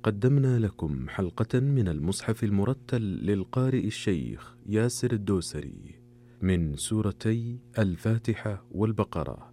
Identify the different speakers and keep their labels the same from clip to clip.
Speaker 1: قدمنا لكم حلقة من المصحف المرتل للقارئ الشيخ ياسر الدوسري من سورتي الفاتحة والبقرة.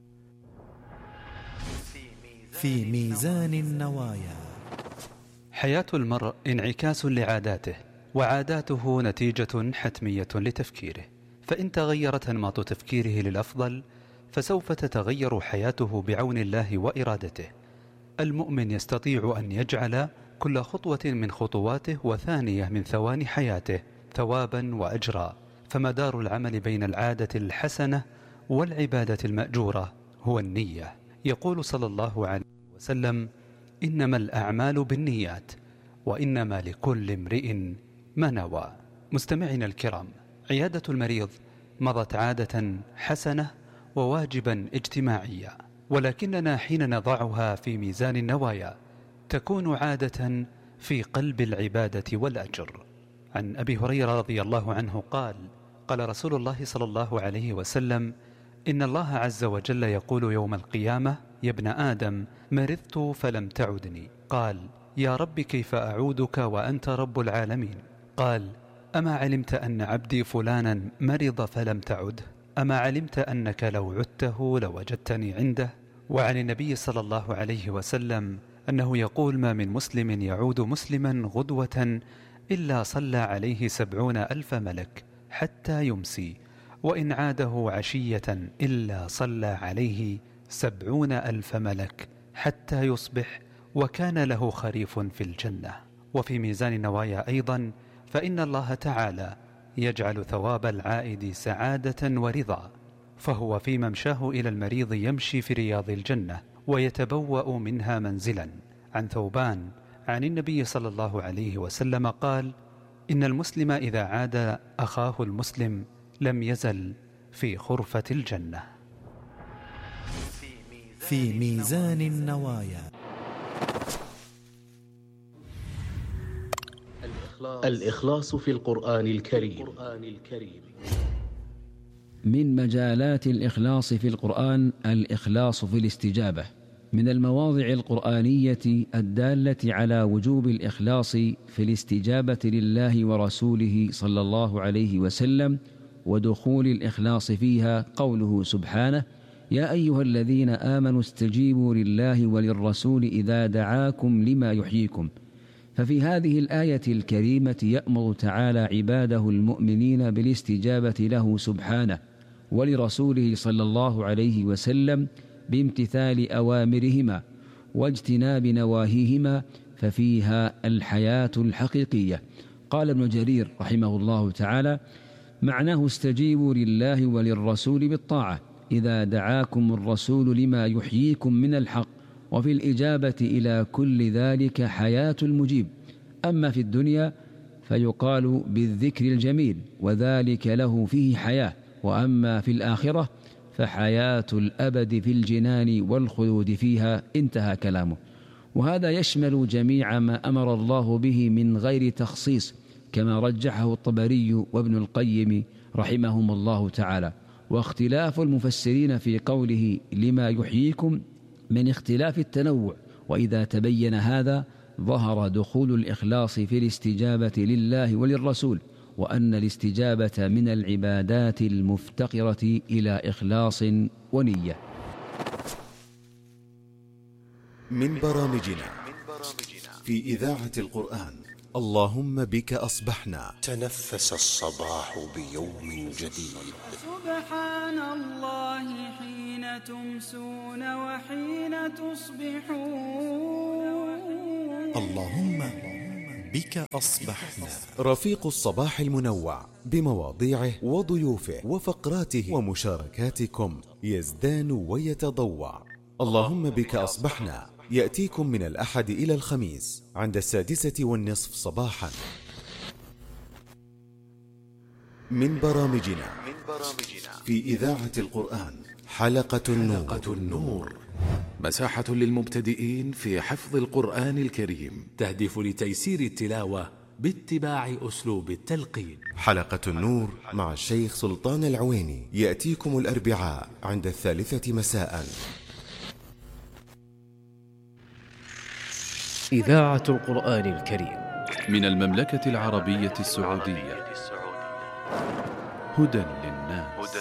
Speaker 2: في ميزان النوايا.
Speaker 3: حياة المرء انعكاس لعاداته، وعاداته نتيجة حتمية لتفكيره، فإن تغيرت أنماط تفكيره للأفضل فسوف تتغير حياته بعون الله وإرادته. المؤمن يستطيع أن يجعل كل خطوة من خطواته وثانية من ثواني حياته ثوابا وأجرا، فمدار العمل بين العادة الحسنة والعبادة المأجورة هو النية. يقول صلى الله عليه وسلم: إنما الأعمال بالنيات وإنما لكل امرئ ما نوى. مستمعينا الكرام، عيادة المريض مضت عادة حسنة وواجبا اجتماعيا، ولكننا حين نضعها في ميزان النوايا تكون عادة في قلب العبادة والأجر. عن أبي هريرة رضي الله عنه قال: قال رسول الله صلى الله عليه وسلم: إن الله عز وجل يقول يوم القيامة: يا ابن آدم، مرضت فلم تعدني. قال: يا رب كيف أعودك وأنت رب العالمين؟ قال: أما علمت أن عبدي فلانا مرض فلم تعده؟ أما علمت أنك لو عدته لوجدتني عنده؟ وعن النبي صلى الله عليه وسلم أنه يقول: ما من مسلم يعود مسلما غدوة إلا صلى عليه 70,000 ملك حتى يمسي، وإن عاده عشية إلا صلى عليه 70,000 ملك حتى يصبح، وكان له خريف في الجنة. وفي ميزان النوايا أيضا فإن الله تعالى يجعل ثواب العائد سعادة ورضا، فهو في ممشاه إلى المريض يمشي في رياض الجنة ويتبوأ منها منزلا. عن ثوبان عن النبي صلى الله عليه وسلم قال: إن المسلم إذا عاد أخاه المسلم لم يزل في خرفة الجنة.
Speaker 2: في ميزان النوايا.
Speaker 4: الإخلاص في القرآن الكريم.
Speaker 5: من مجالات الإخلاص في القرآن الإخلاص في الاستجابة. من المواضع القرآنية الدالة على وجوب الإخلاص في الاستجابة لله ورسوله صلى الله عليه وسلم ودخول الإخلاص فيها قوله سبحانه: يا أيها الذين آمنوا استجيبوا لله وللرسول إذا دعاكم لما يحييكم. ففي هذه الآية الكريمة يأمر تعالى عباده المؤمنين بالاستجابة له سبحانه ولرسوله صلى الله عليه وسلم بامتثال أوامرهما واجتناب نواهيهما، ففيها الحياة الحقيقية. قال ابن جرير رحمه الله تعالى: معناه استجيبوا لله وللرسول بالطاعة إذا دعاكم الرسول لما يحييكم من الحق، وفي الإجابة إلى كل ذلك حياة المجيب. أما في الدنيا فيقال بالذكر الجميل وذلك له فيه حياة، وأما في الآخرة فحياة الأبد في الجنان والخلود فيها. انتهى كلامه. وهذا يشمل جميع ما أمر الله به من غير تخصيص، كما رجحه الطبري وابن القيم رحمهم الله تعالى. واختلاف المفسرين في قوله لما يحييكم من اختلاف التنوع، وإذا تبين هذا ظهر دخول الإخلاص في الاستجابة لله وللرسول، وأن الاستجابة من العبادات المفتقرة إلى إخلاص ونية.
Speaker 6: من برامجنا في إذاعة القرآن اللهم بك أصبحنا.
Speaker 7: تنفس الصباح بيوم جديد.
Speaker 8: سبحان الله حين تمسون وحين تصبحون.
Speaker 2: اللهم بك أصبحنا.
Speaker 6: رفيق الصباح المنوع بمواضيعه وضيوفه وفقراته ومشاركاتكم يزدان ويتضوع. اللهم بك أصبحنا يأتيكم من الأحد إلى الخميس عند 6:30 صباحا. من برامجنا في إذاعة القرآن حلقة النور.
Speaker 9: مساحة للمبتدئين في حفظ القرآن الكريم، تهدف لتيسير التلاوة باتباع أسلوب التلقين.
Speaker 6: حلقة النور مع الشيخ سلطان العويني يأتيكم الأربعاء عند 3 مساء.
Speaker 4: إذاعة القرآن الكريم
Speaker 1: من المملكة العربية السعودية. هدى للناس.